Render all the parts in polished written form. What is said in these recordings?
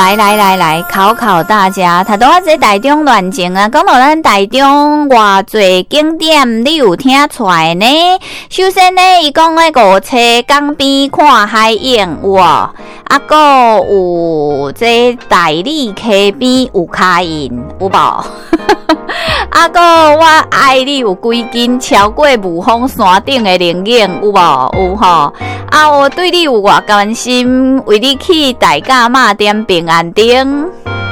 来，考大家，他都我这台中乱情啊，讲到咱台中偌侪景点，你有听出来呢？首先呢，伊讲的五车港边看海影有哦，啊个有这大理溪边有脚印有无？啊个我爱你有几斤超过雾峰山顶的灵影有无？有吼。啊，我对你有偌关心，为你去大甲妈点平安灯。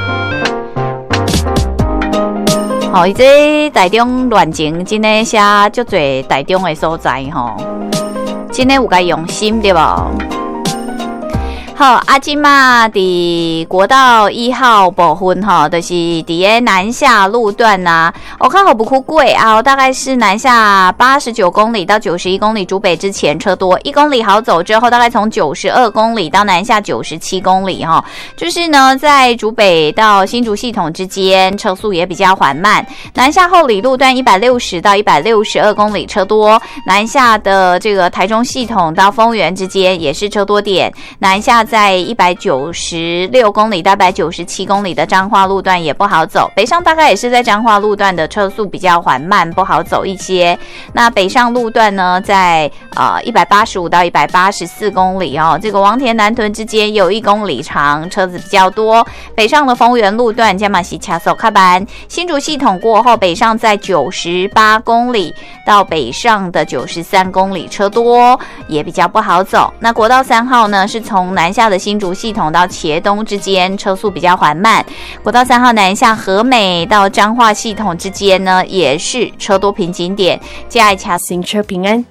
吼，伊这台中乱情真诶写足侪台中诶所在吼，真诶有甲用心对无？好，即马伫国道1号部分吼，就是伫个南下路段呐、我看好不酷贵啊，大概是南下89公里到91公里，竹北之前车多，1公里好走之后，大概从92公里到南下97公里哈，就是呢，在竹北到新竹系统之间车速也比较缓慢，南下后里路段160到162公里车多，南下的这个台中系统到丰原之间也是车多点，南下在196公里到197公里的彰化路段也不好走，北上大概也是在彰化路段的车速比较缓慢，不好走一些。那北上路段呢，在185到184公里哦，这个王田南屯之间有1公里长，车子比较多。北上的丰原路段加马西卡手卡班，新竹系统过后，北上在98公里到北上的93公里，车多也比较不好走。那国道3号呢，是从南下的新竹系统到茄东之间车速比较缓慢，国道3号南下和美到彰化系统之间呢也是车多瓶颈点，加一卡行车平安。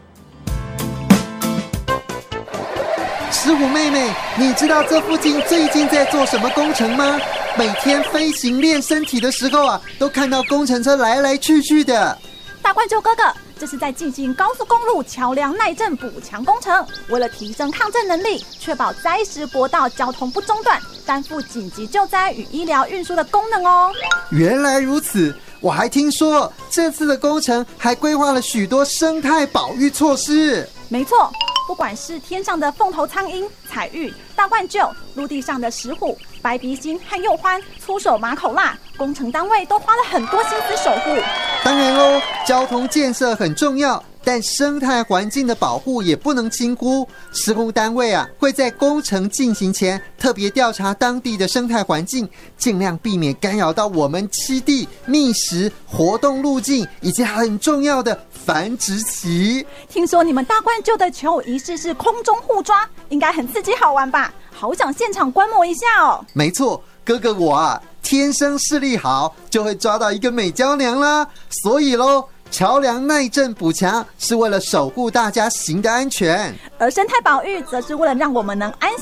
石虎妹妹，你知道这附近最近在做什么工程吗？每天飞行练身体的时候啊，都看到工程车来来去去的。 大冠舅哥哥，这是在进行高速公路桥梁耐震补强工程，为了提升抗震能力，确保灾时国道交通不中断，担负紧急救灾与医疗运输的功能哦。 原来如此，我还听说这次的工程还规划了许多生态保育措施。 没错，不管是天上的凤头苍鹰、彩玉、大冠鹫，陆地上的石虎、白鼻星和鼬獾、粗手马口蜡，工程单位都花了很多心思守护。 当然咯，交通建设很重要，但生态环境的保护也不能轻忽。施工单位啊，会在工程进行前特别调查当地的生态环境，尽量避免干扰到我们栖地、觅食、活动路径以及很重要的繁殖期。 听说你们大冠鹫的求偶仪式是空中互抓，应该很刺激好玩吧？好想现场观摩一下哦。 没错，哥哥我啊，天生视力好，就会抓到一个美娇娘啦。所以咯，桥梁耐震补强是为了守护大家行的安全， 而生态保育则是为了让我们能安